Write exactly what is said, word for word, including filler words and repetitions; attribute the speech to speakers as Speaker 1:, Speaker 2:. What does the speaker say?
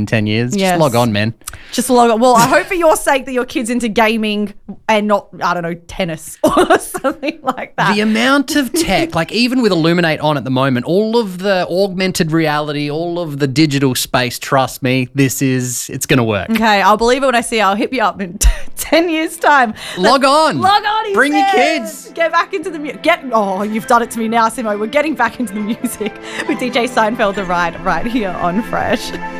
Speaker 1: in ten years. Just
Speaker 2: Yes.
Speaker 1: log on, man.
Speaker 2: Just log on. Well, I hope for your sake that your kid's into gaming and not, I don't know, tennis or something like that.
Speaker 1: The amount of tech, like even with Illuminate on at the moment, all of the augmented reality, all of the digital space, trust me, this is, it's going to work.
Speaker 2: Okay, I'll believe it when I see it. I'll hit you up in ten years' time.
Speaker 1: Log on.
Speaker 2: Log on, he
Speaker 1: Bring your
Speaker 2: says.
Speaker 1: kids.
Speaker 2: Get back into the music. Get, oh, you've done it to me now, Simo. We're getting back into the music with D J Seinfeld, The Ride, right here on Fresh.